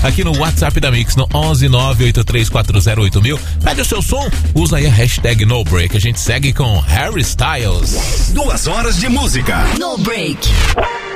aqui no WhatsApp da Mix, no 11983408000. Pede o seu som, usa aí a hashtag No Break. A gente segue com Harry Styles. 2 horas de música. No Break.